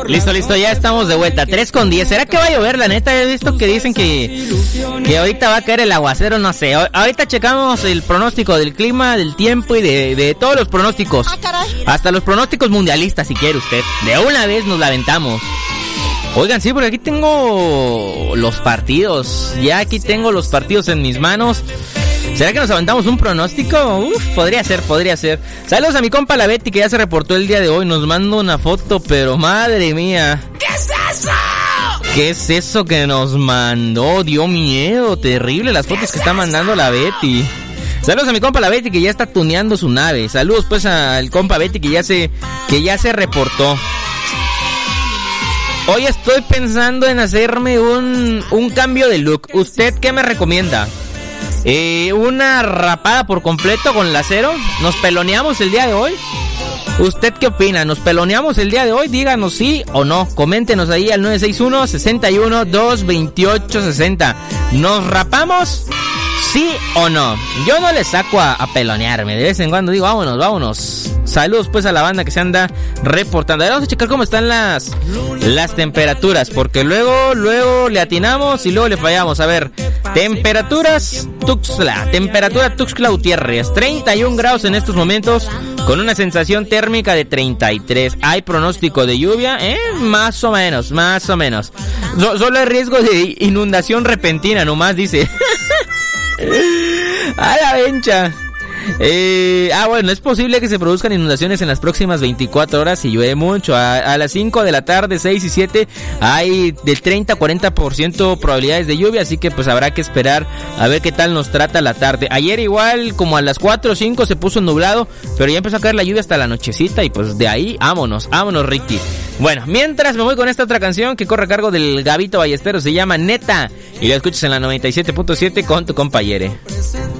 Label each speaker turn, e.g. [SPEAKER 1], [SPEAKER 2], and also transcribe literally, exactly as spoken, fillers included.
[SPEAKER 1] Listo, listo, ya estamos de vuelta. tres con diez. ¿Será que va a llover? La neta, he visto que dicen que, que ahorita va a caer el aguacero, no sé. Ahorita checamos el pronóstico del clima, del tiempo y de, de todos los pronósticos. Hasta los pronósticos mundialistas, si quiere usted. De una vez nos la aventamos. Oigan, sí, porque aquí tengo los partidos. Ya aquí tengo los partidos en mis manos. ¿Será que nos aventamos un pronóstico? Uf, podría ser, podría ser. Saludos a mi compa la Betty, que ya se reportó el día de hoy. Nos manda una foto, pero madre mía.
[SPEAKER 2] ¿Qué es eso?
[SPEAKER 1] ¿Qué es eso que nos mandó? Dio miedo, terrible las fotos que está mandando la Betty. Saludos a mi compa la Betty, que ya está tuneando su nave. Saludos pues al compa Betty, que ya se, que ya se reportó. Hoy estoy pensando en hacerme un, un cambio de look. ¿Usted qué me recomienda? Eh, ¿Una rapada por completo con láser? ¿Nos peloneamos el día de hoy? ¿Usted qué opina? ¿Nos peloneamos el día de hoy? Díganos sí o no. Coméntenos ahí al nueve seis uno, seis uno, dos dos ocho, seis cero. ¿Nos rapamos? ¿Sí o no? Yo no le saco a, a pelonearme. De vez en cuando digo, vámonos, vámonos. Saludos pues a la banda que se anda reportando. Ahora vamos a checar cómo están las, las temperaturas, porque luego, luego le atinamos y luego le fallamos. A ver, temperaturas Tuxtla, temperatura Tuxtla Gutiérrez, treinta y un grados en estos momentos, con una sensación térmica de treinta y tres. ¿Hay pronóstico de lluvia? Eh, más o menos, más o menos. So, solo hay riesgo de inundación repentina, nomás dice. A la vencha. Eh, ah, bueno, es posible que se produzcan inundaciones en las próximas veinticuatro horas si llueve mucho. A, a las cinco de la tarde, seis y siete, hay del treinta a cuarenta por ciento probabilidades de lluvia, así que pues habrá que esperar a ver qué tal nos trata la tarde. Ayer igual, como a las cuatro o cinco se puso nublado, pero ya empezó a caer la lluvia hasta la nochecita y pues de ahí, vámonos, vámonos, Ricky. Bueno, mientras me voy con esta otra canción que corre a cargo del Gabito Ballesteros, se llama Neta, y la escuchas en la noventa y siete punto siete con tu compa Yere.